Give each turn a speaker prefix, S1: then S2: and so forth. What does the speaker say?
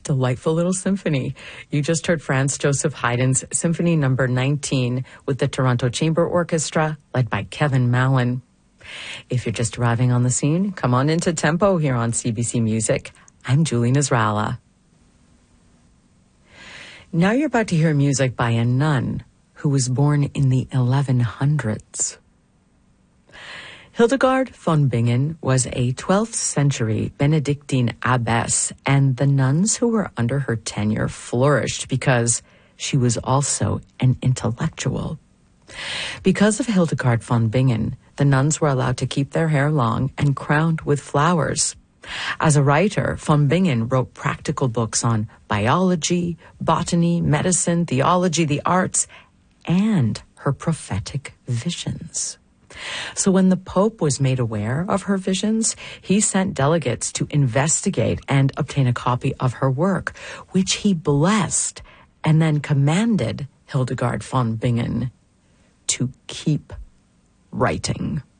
S1: delightful little symphony. You just heard Franz Joseph Haydn's Symphony Number 19 with the Toronto Chamber Orchestra, led by Kevin Mallon. If you're just arriving on the scene, come on into Tempo here on CBC Music. I'm Julie Nasrallah. Now you're about to hear music by a nun who was born in the 1100s. Hildegard von Bingen was a 12th century Benedictine abbess, and the nuns who were under her tenure flourished because she was also an intellectual. Because of Hildegard von Bingen, the nuns were allowed to keep their hair long and crowned with flowers. As a writer, von Bingen wrote practical books on biology, botany, medicine, theology, the arts, and her prophetic visions. So when the Pope was made aware of her visions, he sent delegates to investigate and obtain a copy of her work, which he blessed and then commanded Hildegard von Bingen to keep writing.